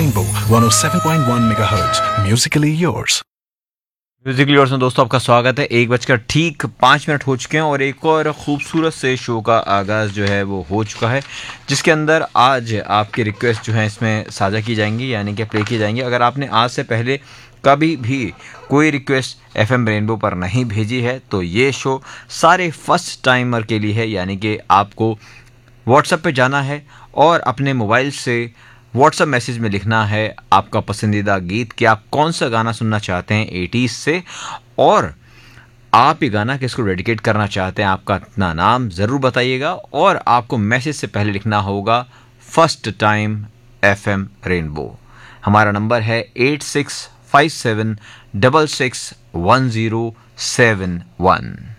Rainbow 107.1 MHz. Musically yours. Musically और दोस्तों आपका स्वागत है। 1:05 हो चुके हैं और एक और ख़ूबसूरत से शो का आगाज़ जो है वो हो चुका है, जिसके अंदर आज आपकी रिक्वेस्ट जो है इसमें साझा की जाएंगी, यानी कि प्ले की जाएंगी। अगर आपने आज से पहले कभी भी कोई रिक्वेस्ट एफएम रेनबो पर नहीं भेजी है तो ये शो सारे फर्स्ट टाइमर के लिए है, यानी कि आपको व्हाट्सएप पे जाना है और अपने मोबाइल से व्हाट्सएप मैसेज में लिखना है आपका पसंदीदा गीत, कि आप कौन सा गाना सुनना चाहते हैं 80s से, और आप ये गाना किसको डेडिकेट करना चाहते हैं, आपका अपना नाम ज़रूर बताइएगा। और आपको मैसेज से पहले लिखना होगा फर्स्ट टाइम एफएम रेनबो। हमारा नंबर है 8657661071।